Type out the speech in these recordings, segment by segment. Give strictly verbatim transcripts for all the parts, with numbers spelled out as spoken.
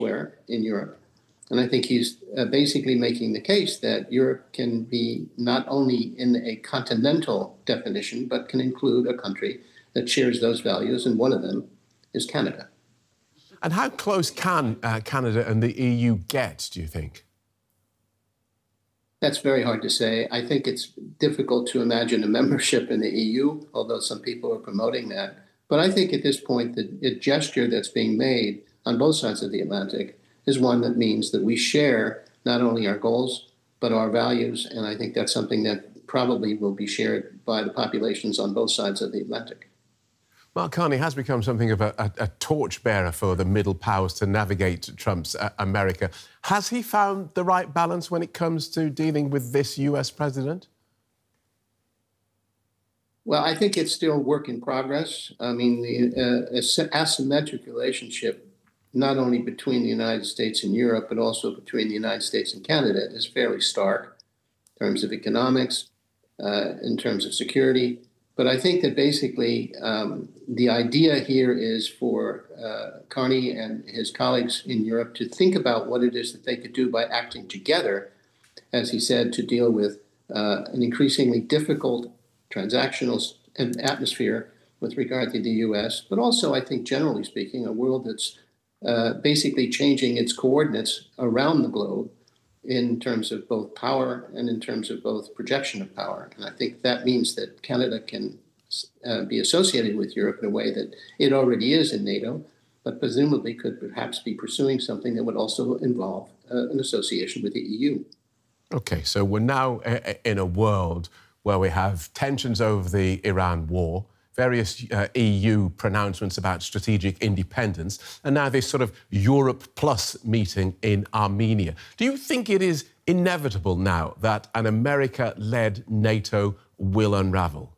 elsewhere in Europe. And I think he's uh, basically making the case that Europe can be not only in a continental definition, but can include a country that shares those values, and one of them is Canada. And how close can uh, Canada and the E U get, do you think? That's very hard to say. I think it's difficult to imagine a membership in the E U, although some people are promoting that. But I think at this point, the, the gesture that's being made on both sides of the Atlantic is one that means that we share not only our goals, but our values. And I think that's something that probably will be shared by the populations on both sides of the Atlantic. Mark Carney has become something of a, a, a torchbearer for the middle powers to navigate Trump's uh, America. Has he found the right balance when it comes to dealing with this U S president? Well, I think it's still work in progress. I mean, the uh, asymmetric relationship, not only between the United States and Europe, but also between the United States and Canada, is fairly stark in terms of economics, uh, in terms of security. But I think that basically um, the idea here is for uh, Carney and his colleagues in Europe to think about what it is that they could do by acting together, as he said, to deal with uh, an increasingly difficult transactional atmosphere with regard to the U S, but also, I think, generally speaking, a world that's uh, basically changing its coordinates around the globe in terms of both power and in terms of both projection of power. And I think that means that Canada can uh, be associated with Europe in a way that it already is in NATO, but presumably could perhaps be pursuing something that would also involve uh, an association with the E U. OK, so we're now in a world where we have tensions over the Iran war, various uh, E U pronouncements about strategic independence, and now this sort of Europe Plus meeting in Armenia. Do you think it is inevitable now that an America-led NATO will unravel?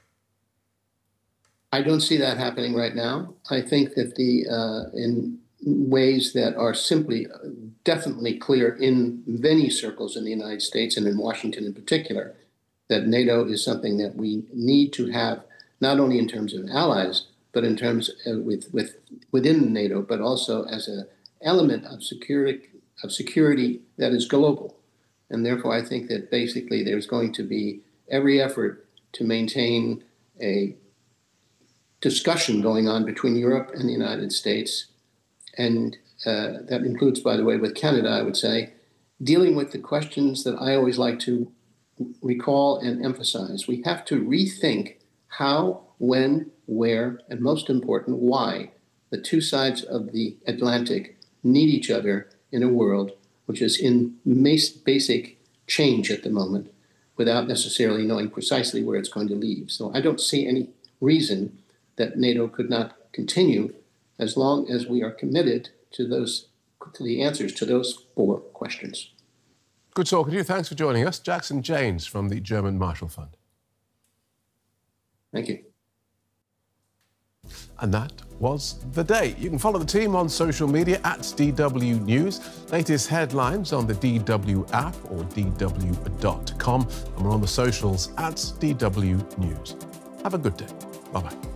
I don't see that happening right now. I think that the uh, in ways that are simply uh, definitely clear in many circles in the United States and in Washington in particular, that NATO is something that we need to have, not only in terms of allies, but in terms of with, with within NATO, but also as an element of security of security that is global. And therefore, I think that basically there's going to be every effort to maintain a discussion going on between Europe and the United States, and uh, that includes, by the way, with Canada, I would say, dealing with the questions that I always like to recall and emphasize. We have to rethink how, when, where, and most important, why the two sides of the Atlantic need each other in a world which is in basic change at the moment without necessarily knowing precisely where it's going to lead. So I don't see any reason that NATO could not continue as long as we are committed to those, to the answers to those four questions. Good talking to you. Thanks for joining us. Jackson James from the German Marshall Fund. Thank you. And that was the day. You can follow the team on social media at D W News. Latest headlines on the D W app or D W dot com. And we're on the socials at D W News. Have a good day. Bye-bye.